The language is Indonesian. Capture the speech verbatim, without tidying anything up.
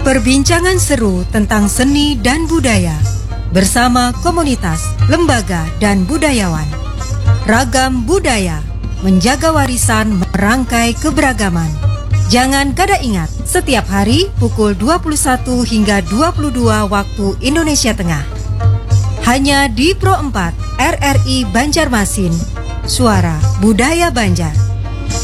Perbincangan seru tentang seni dan budaya bersama komunitas, lembaga, dan budayawan. Ragam budaya, menjaga warisan, merangkai keberagaman. Jangan kada ingat, setiap hari pukul dua puluh satu hingga dua puluh dua waktu Indonesia Tengah. Hanya di Pro empat R R I Banjarmasin, Suara Budaya Banjar.